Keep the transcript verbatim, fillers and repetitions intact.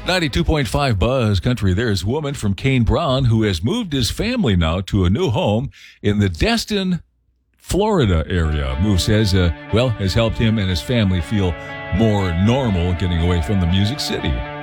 ninety-two point five Buzz Country. There's a woman from Kane Brown who has moved his family now to a new home in the Destin, Florida area. Move says, uh, well, has helped him and his family feel more normal getting away from the Music City.